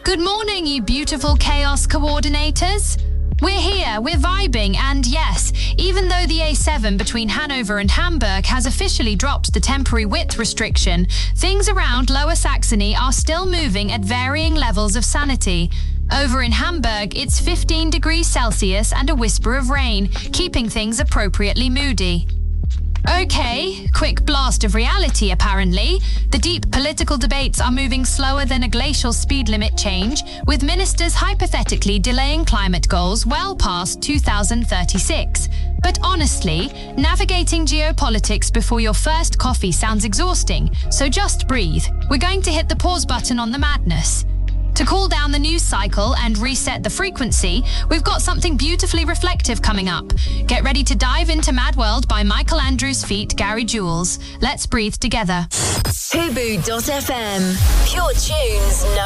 Good morning, you beautiful chaos coordinators. We're here, we're vibing, and yes, even though the A7 between Hanover and Hamburg has officially dropped the temporary width restriction, things around Lower Saxony are still moving at varying levels of sanity. Over in Hamburg, it's 15 degrees Celsius and a whisper of rain, keeping things appropriately moody. Okay, quick blast of reality apparently. The deep political debates are moving slower than a glacial speed limit change, with ministers hypothetically delaying climate goals well past 2036. But honestly, navigating geopolitics before your first coffee sounds exhausting, so just breathe. We're going to hit the pause button on the madness. To cool down the news cycle and reset the frequency, we've got something beautifully reflective coming up. Get ready to dive into Mad World by Michael Andrews feat Gary Jules. Let's breathe together. Hubu.fm. Pure tunes